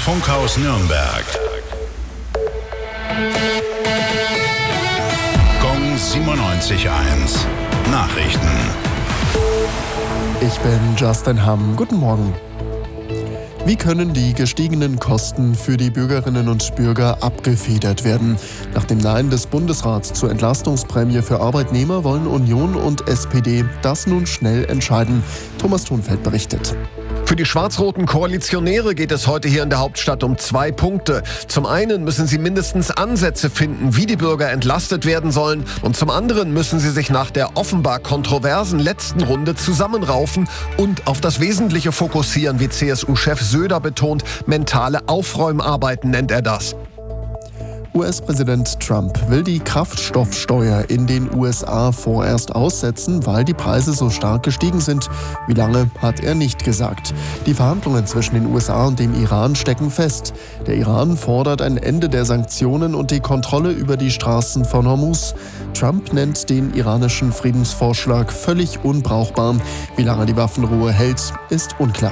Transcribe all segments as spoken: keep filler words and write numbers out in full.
Funkhaus Nürnberg. Gong siebenundneunzig Komma eins. Nachrichten. Ich bin Justin Hamm. Guten Morgen. Wie können die gestiegenen Kosten für die Bürgerinnen und Bürger abgefedert werden? Nach dem Nein des Bundesrats zur Entlastungsprämie für Arbeitnehmer wollen Union und S P D das nun schnell entscheiden. Thomas Thunfeld berichtet. Für die schwarz-roten Koalitionäre geht es heute hier in der Hauptstadt um zwei Punkte. Zum einen müssen sie mindestens Ansätze finden, wie die Bürger entlastet werden sollen. Und zum anderen müssen sie sich nach der offenbar kontroversen letzten Runde zusammenraufen und auf das Wesentliche fokussieren, wie C S U-Chef Söder betont. Mentale Aufräumarbeiten nennt er das. U S-Präsident Trump will die Kraftstoffsteuer in den U S A vorerst aussetzen, weil die Preise so stark gestiegen sind. Wie lange, hat er nicht gesagt. Die Verhandlungen zwischen den U S A und dem Iran stecken fest. Der Iran fordert ein Ende der Sanktionen und die Kontrolle über die Straßen von Hormuz. Trump nennt den iranischen Friedensvorschlag völlig unbrauchbar. Wie lange die Waffenruhe hält, ist unklar.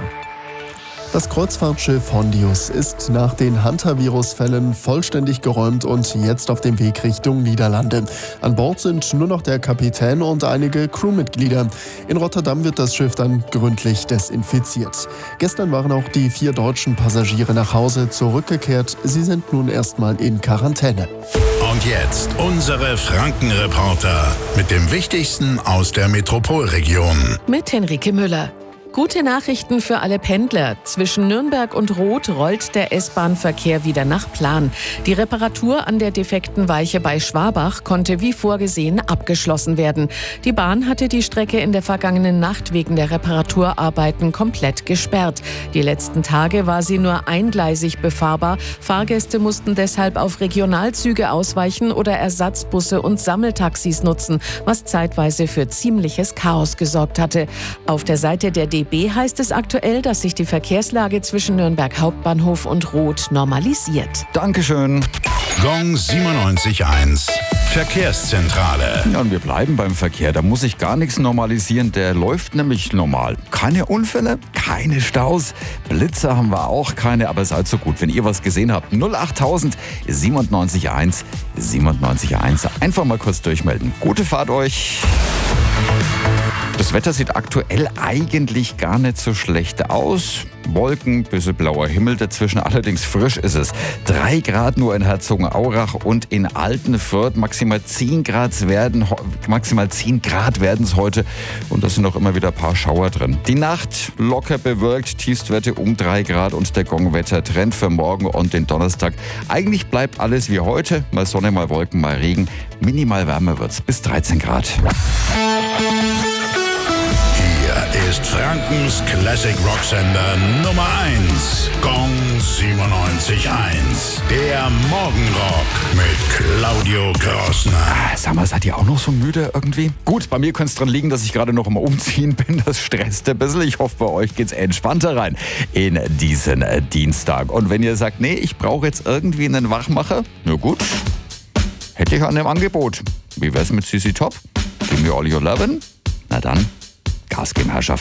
Das Kreuzfahrtschiff Hondius ist nach den Hantavirus-Fällen vollständig geräumt und jetzt auf dem Weg Richtung Niederlande. An Bord sind nur noch der Kapitän und einige Crewmitglieder. In Rotterdam wird das Schiff dann gründlich desinfiziert. Gestern waren auch die vier deutschen Passagiere nach Hause zurückgekehrt. Sie sind nun erstmal in Quarantäne. Und jetzt unsere Franken-Reporter mit dem Wichtigsten aus der Metropolregion. Mit Henrike Müller. Gute Nachrichten für alle Pendler. Zwischen Nürnberg und Roth rollt der S-Bahn-Verkehr wieder nach Plan. Die Reparatur an der defekten Weiche bei Schwabach konnte wie vorgesehen abgeschlossen werden. Die Bahn hatte die Strecke in der vergangenen Nacht wegen der Reparaturarbeiten komplett gesperrt. Die letzten Tage war sie nur eingleisig befahrbar. Fahrgäste mussten deshalb auf Regionalzüge ausweichen oder Ersatzbusse und Sammeltaxis nutzen, was zeitweise für ziemliches Chaos gesorgt hatte. Auf der Seite der D B heißt es aktuell, dass sich die Verkehrslage zwischen Nürnberg Hauptbahnhof und Roth normalisiert. Dankeschön. Gong siebenundneunzig Komma eins. Verkehrszentrale. Ja, und wir bleiben beim Verkehr. Da muss sich gar nichts normalisieren. Der läuft nämlich normal. Keine Unfälle, keine Staus. Blitzer haben wir auch keine, aber ist allzu gut. Wenn ihr was gesehen habt, null achttausend siebenundneunzig Komma eins siebenundneunzig Komma eins. Einfach mal kurz durchmelden. Gute Fahrt euch. Das Wetter sieht aktuell eigentlich gar nicht so schlecht aus. Wolken, bisschen blauer Himmel dazwischen, allerdings frisch ist es. Drei Grad nur in Herzogenaurach und in Altenfürth. Maximal zehn Grad werden maximal zehn Grad werden es heute und da sind auch immer wieder ein paar Schauer drin. Die Nacht locker bewölkt, Tiefstwerte um drei Grad und der Gongwetter-Trend für morgen und den Donnerstag. Eigentlich bleibt alles wie heute, mal Sonne, mal Wolken, mal Regen. Minimal wärmer wird's bis dreizehn Grad. Hier ist Frankens Classic Rocksender Nummer eins. Gong siebenundneunzig Komma eins. Der Morgenrock mit Claudio Krossner. Ah, sag mal, seid ihr auch noch so müde irgendwie? Gut, bei mir könnte es dran liegen, dass ich gerade noch am Umziehen bin. Das stresst ein bisschen. Ich hoffe, bei euch geht's entspannter rein in diesen äh, Dienstag. Und wenn ihr sagt, nee, ich brauche jetzt irgendwie einen Wachmacher, na gut, hätte ich an dem Angebot. Wie wär's mit C C Top? Give me all your lovin'? Na dann, Gas geben, Herrschaft.